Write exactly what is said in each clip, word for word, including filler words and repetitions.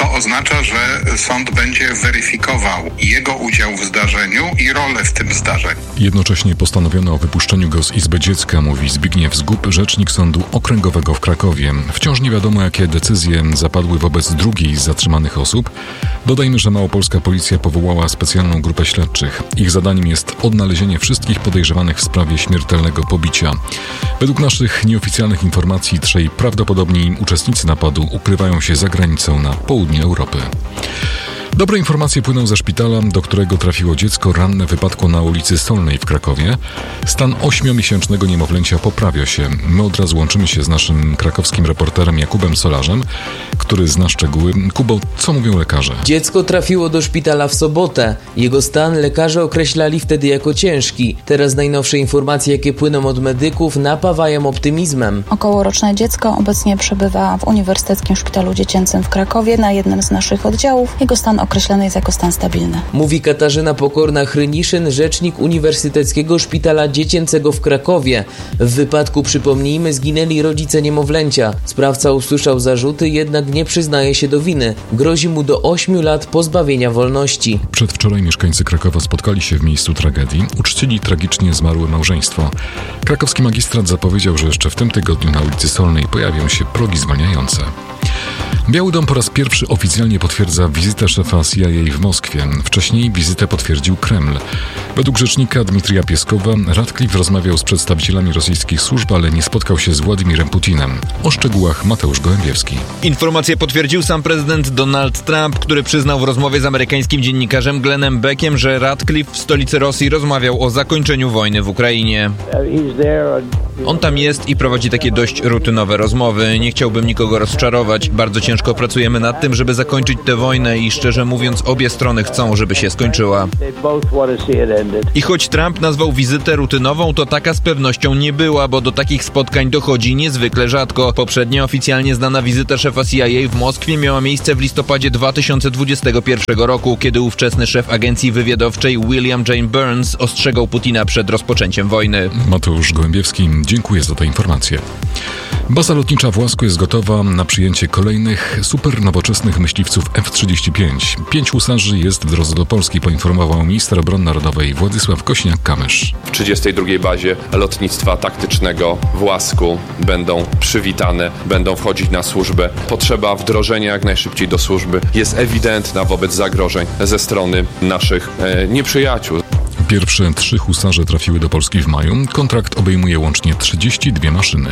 co oznacza, że sąd będzie weryfikował jego udział w zdarzeniu i rolę w tym zdarzeniu. Jednocześnie postanowiono o wypuszczeniu go z Izby Dziecka, mówi Zbigniew Zgub, rzecznik Sądu Okręgowego w Krakowie. Wciąż nie wiadomo, jakie decyzje zapadły wobec drugiej z zatrzymanych osób. Dodajmy, że małopolska policja powołała specjalną grupę śledczych. Ich zadaniem jest odnalezienie wszystkich podejrzewanych w sprawie śmiertelnego pobicia. Według naszych nieoficjalnych informacji trzej prawdopodobni uczestnicy napadu ukrywają się za granicą na południe Europy. Dobre informacje płyną ze szpitala, do którego trafiło dziecko ranne w wypadku na ulicy Solnej w Krakowie. Stan ośmiomiesięcznego niemowlęcia poprawia się. My od razu łączymy się z naszym krakowskim reporterem Jakubem Solarzem, który zna szczegóły. Kubo, co mówią lekarze? Dziecko trafiło do szpitala w sobotę. Jego stan lekarze określali wtedy jako ciężki. Teraz najnowsze informacje, jakie płyną od medyków, napawają optymizmem. Okołoroczne dziecko obecnie przebywa w Uniwersyteckim Szpitalu Dziecięcym w Krakowie na jednym z naszych oddziałów. Jego stan określony jest jako stan stabilny. Mówi Katarzyna Pokorna-Hryniszyn, rzecznik Uniwersyteckiego Szpitala Dziecięcego w Krakowie. W wypadku, przypomnijmy, zginęli rodzice niemowlęcia. Sprawca usłyszał zarzuty, jednak nie przyznaje się do winy. Grozi mu do ośmiu lat pozbawienia wolności. Przedwczoraj mieszkańcy Krakowa spotkali się w miejscu tragedii. Uczcili tragicznie zmarłe małżeństwo. Krakowski magistrat zapowiedział, że jeszcze w tym tygodniu na ulicy Solnej pojawią się progi zwalniające. Biały Dom po raz pierwszy oficjalnie potwierdza wizytę szefa C I A w Moskwie. Wcześniej wizytę potwierdził Kreml. Według rzecznika Dmitrija Pieskowa Radcliffe rozmawiał z przedstawicielami rosyjskich służb, ale nie spotkał się z Władimirem Putinem. O szczegółach Mateusz Gołębiewski. Informację potwierdził sam prezydent Donald Trump, który przyznał w rozmowie z amerykańskim dziennikarzem Glennem Beckiem, że Radcliffe w stolicy Rosji rozmawiał o zakończeniu wojny w Ukrainie. On tam jest i prowadzi takie dość rutynowe rozmowy. Nie chciałbym nikogo rozczarować. Bardzo ciężko pracujemy nad tym, żeby zakończyć tę wojnę i szczerze mówiąc obie strony chcą, żeby się skończyła. I choć Trump nazwał wizytę rutynową, to taka z pewnością nie była, bo do takich spotkań dochodzi niezwykle rzadko. Poprzednia oficjalnie znana wizyta szefa C I A w Moskwie miała miejsce w listopadzie dwa tysiące dwudziestego pierwszego roku, kiedy ówczesny szef agencji wywiadowczej William Jane Burns ostrzegał Putina przed rozpoczęciem wojny. Mateusz Gołębiewski, dziękuję za tę informację. Baza lotnicza w Łasku jest gotowa na przyjęcie kolejnych super nowoczesnych myśliwców F trzydzieści pięć. Pięć husarzy jest w drodze do Polski, poinformował minister obrony narodowej Władysław Kośniak-Kamysz. W trzydziestej drugiej bazie lotnictwa taktycznego w Łasku będą przywitane, będą wchodzić na służbę. Potrzeba wdrożenia jak najszybciej do służby jest ewidentna wobec zagrożeń ze strony naszych e, nieprzyjaciół. Pierwsze trzy husarze trafiły do Polski w maju. Kontrakt obejmuje łącznie trzydzieści dwie maszyny.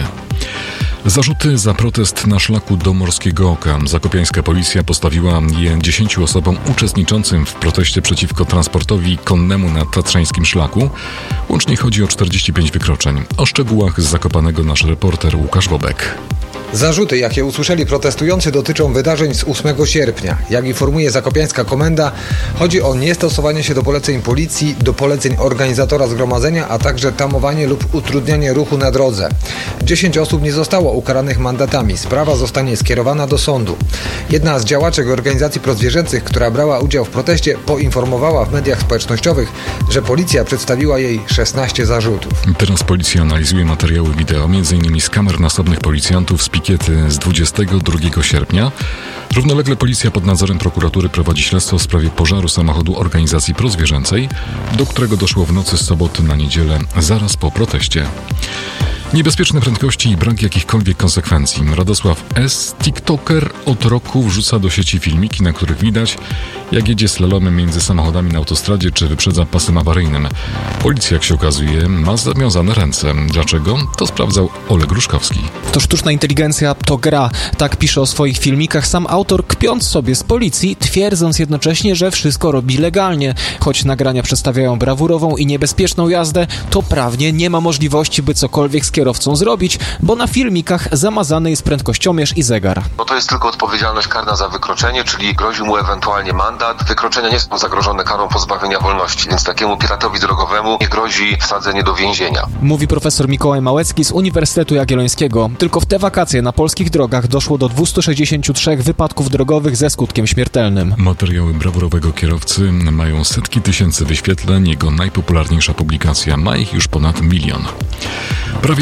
Zarzuty za protest na szlaku do Morskiego Oka. Zakopiańska policja postawiła je dziesięciu osobom uczestniczącym w proteście przeciwko transportowi konnemu na tatrzańskim szlaku. Łącznie chodzi o czterdzieści pięć wykroczeń. O szczegółach z Zakopanego nasz reporter Łukasz Bobek. Zarzuty, jakie usłyszeli protestujący, dotyczą wydarzeń z ósmego sierpnia. Jak informuje zakopiańska komenda, chodzi o niestosowanie się do poleceń policji, do poleceń organizatora zgromadzenia, a także tamowanie lub utrudnianie ruchu na drodze. Dziesięć osób nie zostało ukaranych mandatami. Sprawa zostanie skierowana do sądu. Jedna z działaczek organizacji prozwierzęcych, która brała udział w proteście, poinformowała w mediach społecznościowych, że policja przedstawiła jej szesnaście zarzutów. Teraz policja analizuje materiały wideo, między innymi z kamer nasobnych policjantów z pikiety z dwudziestego drugiego sierpnia. Równolegle policja pod nadzorem prokuratury prowadzi śledztwo w sprawie pożaru samochodu organizacji prozwierzęcej, do którego doszło w nocy z soboty na niedzielę, zaraz po proteście. Niebezpieczne prędkości i brak jakichkolwiek konsekwencji. Radosław S., tiktoker, od roku wrzuca do sieci filmiki, na których widać, jak jedzie slalomem między samochodami na autostradzie czy wyprzedza pasem awaryjnym. Policja, jak się okazuje, ma zawiązane ręce. Dlaczego? To sprawdzał Oleg Gruszkowski. To sztuczna inteligencja, to gra. Tak pisze o swoich filmikach sam autor, kpiąc sobie z policji, twierdząc jednocześnie, że wszystko robi legalnie. Choć nagrania przedstawiają brawurową i niebezpieczną jazdę, to prawnie nie ma możliwości, by cokolwiek z kierowcą zrobić, bo na filmikach zamazany jest prędkościomierz i zegar. Bo to jest tylko odpowiedzialność karna za wykroczenie, czyli grozi mu ewentualnie mandat. Wykroczenia nie są zagrożone karą pozbawienia wolności, więc takiemu piratowi drogowemu nie grozi wsadzenie do więzienia. Mówi profesor Mikołaj Małecki z Uniwersytetu Jagiellońskiego. Tylko w te wakacje na polskich drogach doszło do dwieście sześćdziesiąt trzy wypadków drogowych ze skutkiem śmiertelnym. Materiały brawurowego kierowcy mają setki tysięcy wyświetleń. Jego najpopularniejsza publikacja ma ich już ponad milion. Prawie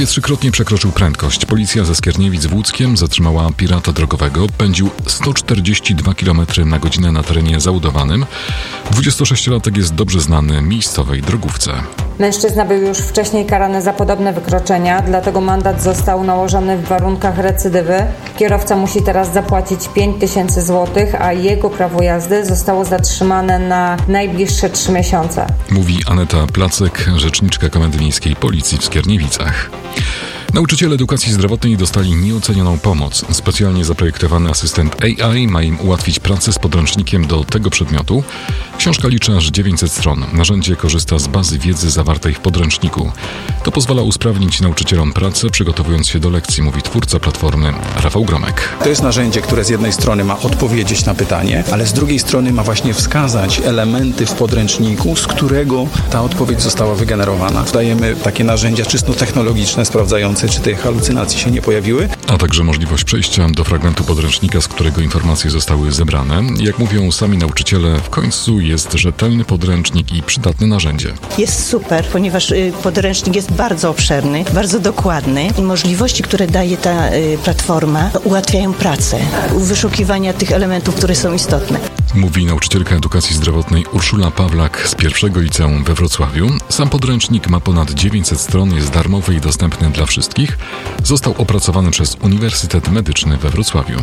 trzykrotnie przekroczył prędkość. Policja ze Skierniewic w Łódzkiem zatrzymała pirata drogowego. Pędził sto czterdzieści dwa kilometry na godzinę na terenie zabudowanym. dwudziestosześciolatek jest dobrze znany miejscowej drogówce. Mężczyzna był już wcześniej karany za podobne wykroczenia, dlatego mandat został nałożony w warunkach recydywy. Kierowca musi teraz zapłacić pięć tysięcy złotych, a jego prawo jazdy zostało zatrzymane na najbliższe trzy miesiące. Mówi Aneta Placek, rzeczniczka Komendy Miejskiej Policji w Skierniewicach. Nauczyciele edukacji zdrowotnej dostali nieocenioną pomoc. Specjalnie zaprojektowany asystent A I ma im ułatwić pracę z podręcznikiem do tego przedmiotu. Książka liczy aż dziewięćset stron. Narzędzie korzysta z bazy wiedzy zawartej w podręczniku. To pozwala usprawnić nauczycielom pracę, przygotowując się do lekcji, mówi twórca platformy Rafał Gromek. To jest narzędzie, które z jednej strony ma odpowiedzieć na pytanie, ale z drugiej strony ma właśnie wskazać elementy w podręczniku, z którego ta odpowiedź została wygenerowana. Dajemy takie narzędzia czysto technologiczne, sprawdzające, czy te halucynacje się nie pojawiły. A także możliwość przejścia do fragmentu podręcznika, z którego informacje zostały zebrane. Jak mówią sami nauczyciele, w końcu jest rzetelny podręcznik i przydatne narzędzie. Jest super, ponieważ podręcznik jest bardzo obszerny, bardzo dokładny. Możliwości, które daje ta platforma, ułatwiają pracę, wyszukiwania tych elementów, które są istotne. Mówi nauczycielka edukacji zdrowotnej Urszula Pawlak z pierwszego liceum we Wrocławiu. Sam podręcznik ma ponad dziewięćset stron, jest darmowy i dostępny dla wszystkich. Został opracowany przez Uniwersytet Medyczny we Wrocławiu.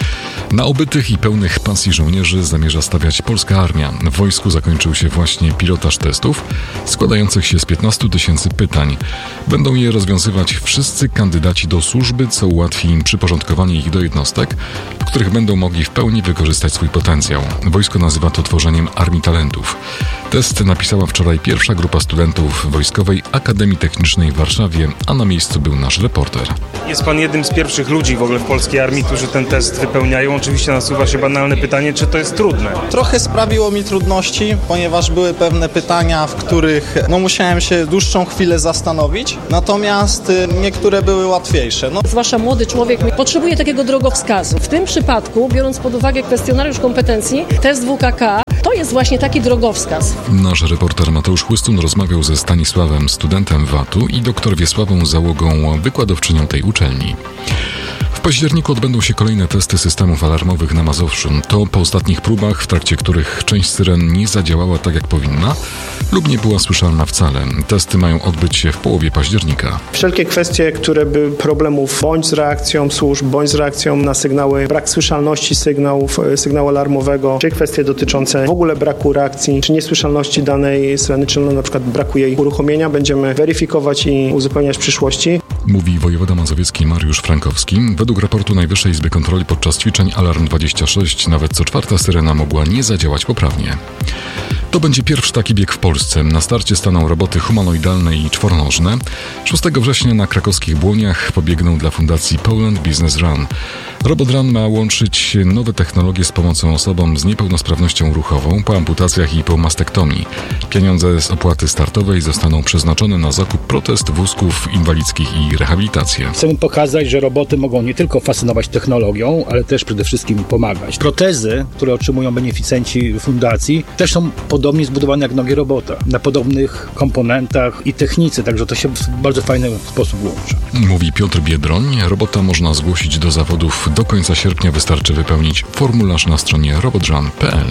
Na obytych i pełnych pasji żołnierzy zamierza stawiać polska armia. W wojsku zakończył się właśnie pilotaż testów składających się z piętnastu tysięcy pytań. Będą je rozwiązywać wszyscy kandydaci do służby, co ułatwi im przyporządkowanie ich do jednostek, w których będą mogli w pełni wykorzystać swój potencjał. Wojsko nazywa to tworzeniem armii talentów. Test napisała wczoraj pierwsza grupa studentów Wojskowej Akademii Technicznej w Warszawie, a na miejscu był nasz reporter. Jest pan jednym z pierwszych ludzi w ogóle w polskiej armii, którzy ten test wypełniają. Oczywiście nasuwa się banalne pytanie, czy to jest trudne? Trochę sprawiło mi trudności, ponieważ były pewne pytania, w których no, musiałem się dłuższą chwilę zastanowić, natomiast y, niektóre były łatwiejsze. No. Zwłaszcza młody człowiek potrzebuje takiego drogowskazu. W tym przypadku, biorąc pod uwagę kwestionariusz kompetencji, test W K K, to jest właśnie taki drogowskaz. Nasz reporter Mateusz Chłystun rozmawiał ze Stanisławem, studentem W A T-u i doktor Wiesławą Załogą, wykładowczynią tej uczelni. W październiku odbędą się kolejne testy systemów alarmowych na Mazowszu. To po ostatnich próbach, w trakcie których część syren nie zadziałała tak jak powinna lub nie była słyszalna wcale. Testy mają odbyć się w połowie października. Wszelkie kwestie, które by problemów bądź z reakcją służb, bądź z reakcją na sygnały, brak słyszalności sygnałów, sygnału alarmowego, czy kwestie dotyczące w ogóle braku reakcji, czy niesłyszalności danej syreny, czy na przykład braku jej uruchomienia, będziemy weryfikować i uzupełniać w przyszłości. Mówi wojewoda mazowiecki Mariusz Frankowski. Według raportu Najwyższej Izby Kontroli podczas ćwiczeń Alarm dwadzieścia sześć nawet co czwarta syrena mogła nie zadziałać poprawnie. To będzie pierwszy taki bieg w Polsce. Na starcie staną roboty humanoidalne i czworonożne. szóstego września na krakowskich Błoniach pobiegną dla fundacji Poland Business Run. Robot Run ma łączyć nowe technologie z pomocą osobom z niepełnosprawnością ruchową po amputacjach i po mastektomii. Pieniądze z opłaty startowej zostaną przeznaczone na zakup protez, wózków inwalidzkich i rehabilitację. Chcemy pokazać, że roboty mogą nie tylko fascynować technologią, ale też przede wszystkim pomagać. Protezy, które otrzymują beneficjenci fundacji, też są podobnie zbudowane jak nogi robota, na podobnych komponentach i technice, także to się w bardzo fajny sposób łączy. Mówi Piotr Biedroń. Robota można zgłosić do zawodów do końca sierpnia, wystarczy wypełnić formularz na stronie robotran kropka p l.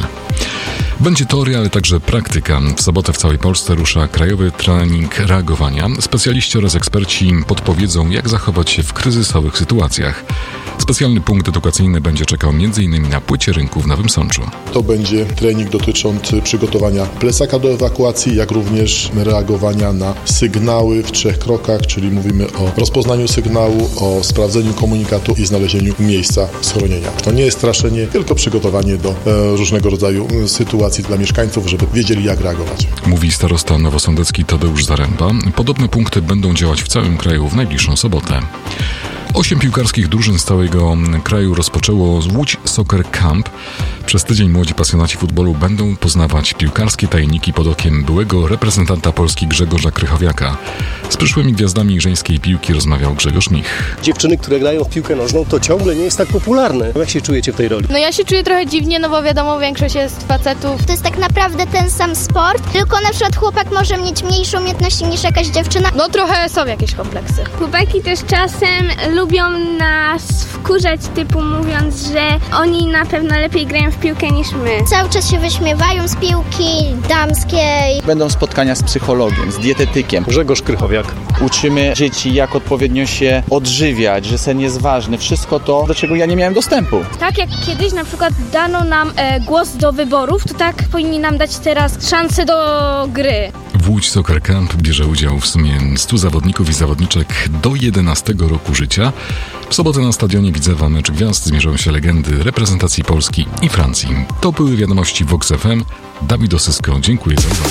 Będzie teoria, ale także praktyka. W sobotę w całej Polsce rusza krajowy trening reagowania. Specjaliści oraz eksperci podpowiedzą, jak zachować się w kryzysowych sytuacjach. Specjalny punkt edukacyjny będzie czekał między innymi na płycie rynku w Nowym Sączu. To będzie trening dotyczący przygotowania plecaka do ewakuacji, jak również reagowania na sygnały w trzech krokach, czyli mówimy o rozpoznaniu sygnału, o sprawdzeniu komunikatu i znalezieniu miejsca schronienia. To nie jest straszenie, tylko przygotowanie do e, różnego rodzaju sytuacji dla mieszkańców, żeby wiedzieli, jak reagować. Mówi starosta nowosądecki Tadeusz Zaręba. Podobne punkty będą działać w całym kraju w najbliższą sobotę. Osiem piłkarskich drużyn z całego kraju rozpoczęło Łódź Soccer Camp. Przez tydzień młodzi pasjonaci futbolu będą poznawać piłkarskie tajniki pod okiem byłego reprezentanta Polski Grzegorza Krychowiaka. Z przyszłymi gwiazdami żeńskiej piłki rozmawiał Grzegorz Mich. Dziewczyny, które grają w piłkę nożną, to ciągle nie jest tak popularne. Jak się czujecie w tej roli? No ja się czuję trochę dziwnie, no bo wiadomo, większość jest facetów. To jest tak naprawdę ten sam sport, tylko na przykład chłopak może mieć mniejsze umiejętności niż jakaś dziewczyna. No trochę są jakieś kompleksy. Chłopaki też czasem lubią nas wkurzać, typu mówiąc, że oni na pewno lepiej grają w piłkę niż my. Cały czas się wyśmiewają z piłki damskiej. Będą spotkania z psychologiem, z dietetykiem. Grzegorz Krychowiak. Uczymy dzieci, jak odpowiednio się odżywiać, że sen jest ważny. Wszystko to, do czego ja nie miałem dostępu. Tak jak kiedyś na przykład dano nam e, głos do wyborów, to tak powinni nam dać teraz szansę do gry. W Łódź Soccer Camp bierze udział w sumie stu zawodników i zawodniczek do jedenastego roku życia. W sobotę na stadionie Widzewa Mecz Gwiazd zmierzą się legendy reprezentacji Polski i Francji. To były wiadomości Vox F M. Dawid Osysko, dziękuję za uwagę.